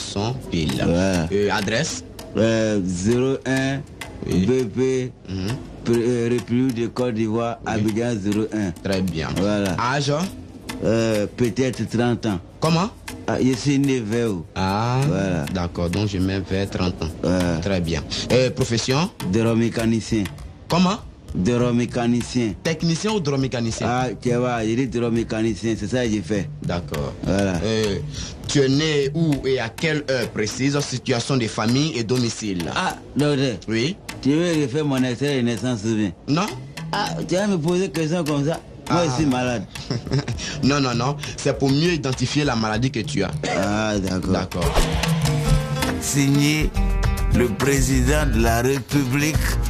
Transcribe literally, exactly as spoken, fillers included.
son pile. Voilà. Euh, adresse euh, zéro un Oui. B P Mhm. euh, République de Côte d'Ivoire, Oui. Abidjan zéro un. Très bien. Voilà. Âge Euh, peut-être trente ans. Comment Ah, je suis né vers où? Ah, Voilà. d'accord, donc je mets vers trente ans. Voilà. Très bien. Euh, profession Dromécanicien. Comment Dromécanicien. Technicien ou dromécanicien? Ah, tu vois, j'ai dit dromécanicien, c'est ça que j'ai fait. D'accord. Voilà. Euh, tu es né où et à quelle heure précise? Situation de famille et domicile. Ah, docteur, Oui? tu veux refaire mon extrait de naissance souvent? Non? Ah, tu vas me poser une question comme ça? Moi, Ah. je suis malade. Non, non, non. C'est pour mieux identifier la maladie que tu as. Ah, d'accord. D'accord. Signé le président de la République